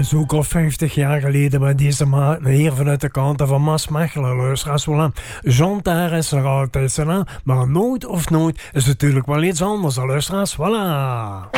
is ook al 50 jaar geleden, maar deze maand hier vanuit de kanten van Maasmechelen, luisteraars. Voilà. Jean Terre is nog altijd zijn naam, maar nooit of nooit is natuurlijk wel iets anders, luisteraars. Voilà.